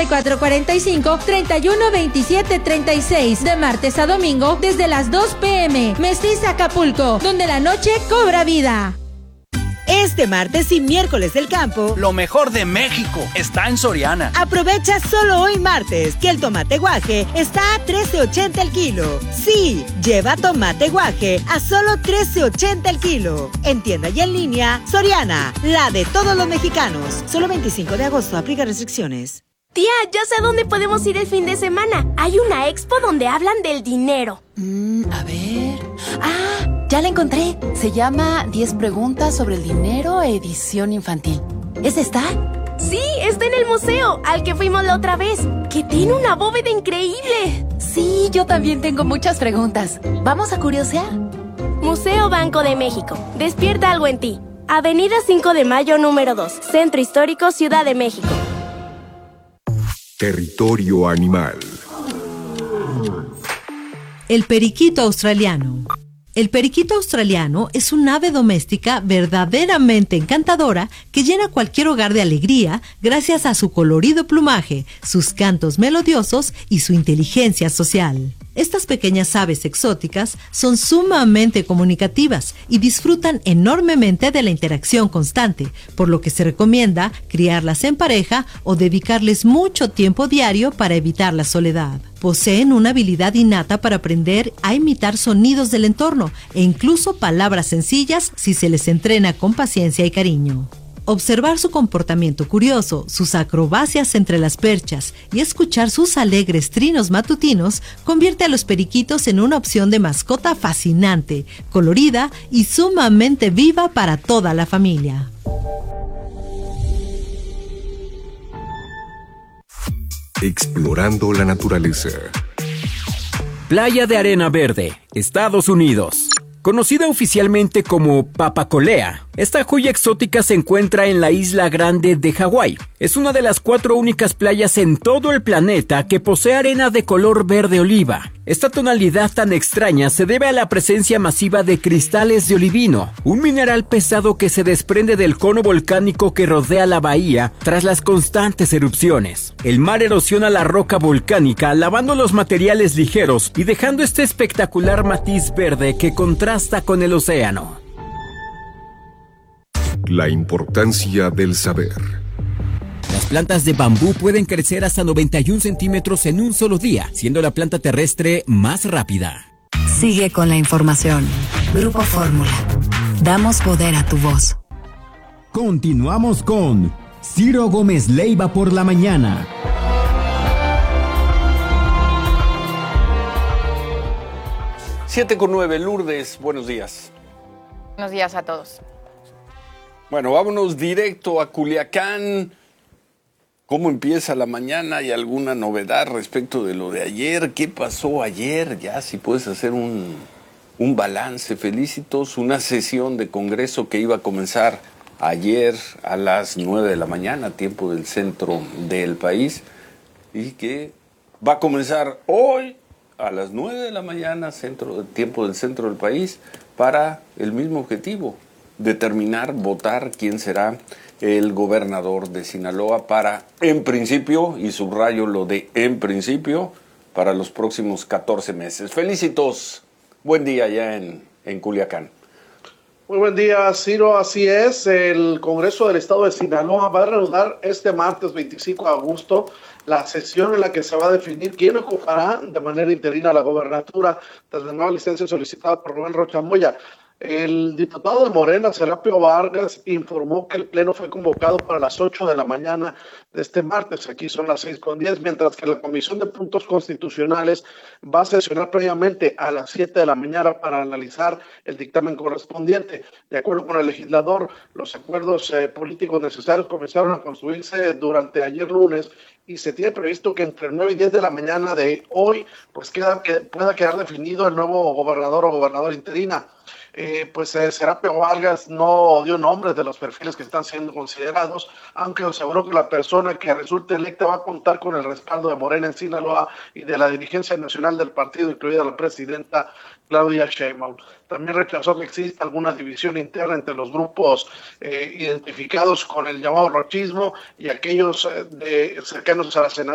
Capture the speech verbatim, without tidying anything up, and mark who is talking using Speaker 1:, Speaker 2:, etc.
Speaker 1: y cuatro cuarenta y cinco, treinta y uno veintisiete treinta y seis. De martes a domingo desde las dos pm. Mestiza Acapulco, donde la noche cobra vida.
Speaker 2: Este martes y miércoles del campo,
Speaker 3: lo mejor de México está en Soriana.
Speaker 2: Aprovecha solo hoy martes que el tomate guaje está a trece ochenta el kilo. Sí, lleva tomate guaje a solo trece ochenta el kilo. En tienda y en línea, Soriana, la de todos los mexicanos. Solo veinticinco de agosto, aplica restricciones.
Speaker 4: Tía, ya sé a dónde podemos ir el fin de semana. Hay una expo donde hablan del dinero.
Speaker 5: Mm, a ver... ¡Ah! Ya la encontré. Se llama diez preguntas sobre el dinero, edición infantil. ¿Es esta?
Speaker 4: Sí, está en el museo, al que fuimos la otra vez, que tiene una bóveda increíble.
Speaker 5: Sí, yo también tengo muchas preguntas. ¿Vamos a curiosear?
Speaker 4: Museo Banco de México. Despierta algo en ti. Avenida cinco de mayo, número dos. Centro Histórico, Ciudad de México.
Speaker 6: Territorio animal.
Speaker 7: El periquito australiano. El periquito australiano es un ave doméstica verdaderamente encantadora que llena cualquier hogar de alegría gracias a su colorido plumaje, sus cantos melodiosos y su inteligencia social. Estas pequeñas aves exóticas son sumamente comunicativas y disfrutan enormemente de la interacción constante, por lo que se recomienda criarlas en pareja o dedicarles mucho tiempo diario para evitar la soledad. Poseen una habilidad innata para aprender a imitar sonidos del entorno e incluso palabras sencillas si se les entrena con paciencia y cariño. Observar su comportamiento curioso, sus acrobacias entre las perchas y escuchar sus alegres trinos matutinos convierte a los periquitos en una opción de mascota fascinante, colorida y sumamente viva para toda la familia.
Speaker 6: Explorando la naturaleza.
Speaker 8: Playa de Arena Verde, Estados Unidos. Conocida oficialmente como Papacolea, esta joya exótica se encuentra en la Isla Grande de Hawái. Es una de las cuatro únicas playas en todo el planeta que posee arena de color verde oliva. Esta tonalidad tan extraña se debe a la presencia masiva de cristales de olivino, un mineral pesado que se desprende del cono volcánico que rodea la bahía tras las constantes erupciones. El mar erosiona la roca volcánica, lavando los materiales ligeros y dejando este espectacular matiz verde que contrasta con el océano.
Speaker 6: La importancia del saber.
Speaker 8: Las plantas de bambú pueden crecer hasta noventa y un centímetros en un solo día, siendo la planta terrestre más rápida.
Speaker 9: Sigue con la información. Grupo Fórmula. Damos poder a tu voz.
Speaker 10: Continuamos con Ciro Gómez Leiva por la mañana.
Speaker 11: siete con nueve, Lourdes, buenos días.
Speaker 12: Buenos días a todos.
Speaker 11: Bueno, vámonos directo a Culiacán. ¿Cómo empieza la mañana? ¿Hay alguna novedad respecto de lo de ayer? ¿Qué pasó ayer? Ya, si puedes hacer un, un balance. Felicitos, una sesión de Congreso que iba a comenzar ayer a las nueve de la mañana, tiempo del centro del país, y que va a comenzar hoy a las nueve de la mañana, centro, tiempo del centro del país, para el mismo objetivo: determinar, votar quién será el gobernador de Sinaloa para, en principio, y subrayo lo de en principio, para los próximos catorce meses. Felicitos, buen día ya en, en Culiacán.
Speaker 13: Muy buen día, Ciro. Así es, el Congreso del Estado de Sinaloa va a reanudar este martes veinticinco de agosto la sesión en la que se va a definir quién ocupará de manera interina la gobernatura tras la nueva licencia solicitada por Rubén Rocha Moya. El diputado de Morena, Serapio Vargas, informó que el pleno fue convocado para las ocho de la mañana de este martes. Aquí son las seis con diez, mientras que la Comisión de Puntos Constitucionales va a sesionar previamente a las siete de la mañana para analizar el dictamen correspondiente. De acuerdo con el legislador, los acuerdos eh, políticos necesarios comenzaron a construirse durante ayer lunes y se tiene previsto que entre nueve y diez de la mañana de hoy pues queda, que pueda quedar definido el nuevo gobernador o gobernadora interina. Eh, pues eh, Serapio Vargas no dio nombres de los perfiles que están siendo considerados, aunque aseguró que la persona que resulte electa va a contar con el respaldo de Morena en Sinaloa y de la dirigencia nacional del partido, incluida la presidenta Claudia Sheinbaum. También rechazó que exista alguna división interna entre los grupos eh, identificados con el llamado rochismo y aquellos eh, de, cercanos a la senadora